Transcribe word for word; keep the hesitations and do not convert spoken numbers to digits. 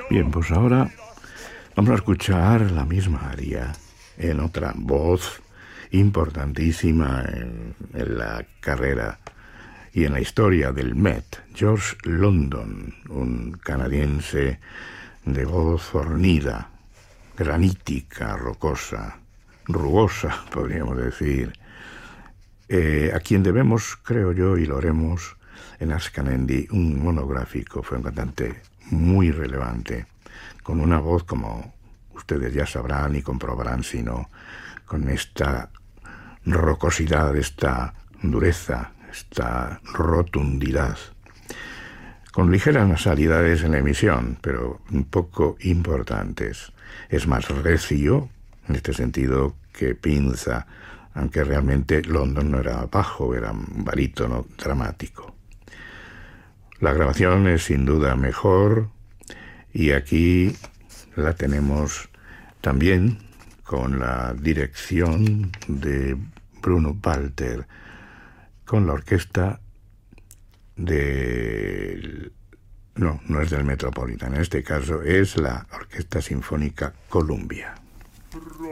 Bien, pues ahora vamos a escuchar la misma aria en otra voz importantísima en, en la carrera y en la historia del Met, George London, un canadiense de voz fornida, granítica, rocosa, rugosa, podríamos decir, eh, a quien debemos, creo yo, y lo haremos en Ascanendi, un monográfico. Fue un cantante muy relevante, con una voz, como ustedes ya sabrán y comprobarán, sino con esta rocosidad, esta dureza, esta rotundidad, con ligeras nasalidades en la emisión, pero un poco importantes. Es más recio, en este sentido, que pinza, aunque realmente London no era bajo, era un barítono dramático. La grabación es sin duda mejor, y aquí la tenemos también con la dirección de Bruno Walter, con la orquesta de... No, no es del Metropolitan, en este caso es la Orquesta Sinfónica Columbia.